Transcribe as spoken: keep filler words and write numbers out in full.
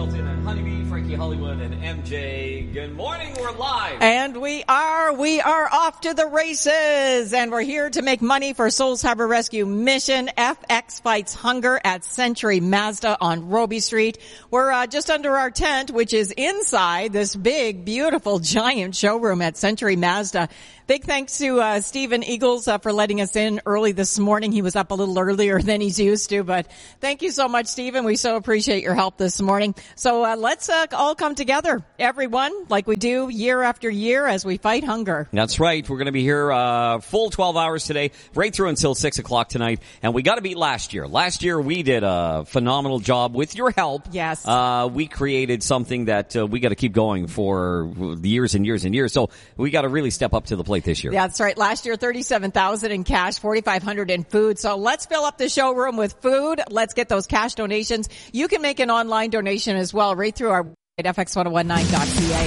Shelton and Honeybee, Frankie Hollywood and M J. Good morning, we're live. And we are, we are off to the races. And we're here to make money for Souls Harbor Rescue Mission. F X Fights Hunger at Century Mazda on Roby Street. We're uh, just under our tent, which is inside this big, beautiful, giant showroom at Century Mazda. Big thanks to uh, Stephen Eagles uh, for letting us in early this morning. He was up a little earlier than he's used to, but thank you so much, Stephen. We so appreciate your help this morning. So uh, let's uh, all come together, everyone, like we do year after year as we fight hunger. That's right. We're going to be here uh full twelve hours today, right through until six o'clock tonight. And we got to beat last year. Last year we did a phenomenal job with your help. Yes. Uh we created something that uh, we got to keep going for years and years and years. So we got to really step up to the plate this year. Yeah, that's right. Last year, thirty-seven thousand in cash, forty-five hundred in food. So let's fill up the showroom with food. Let's get those cash donations. You can make an online donation as well right through our website, f x ten nineteen dot c a.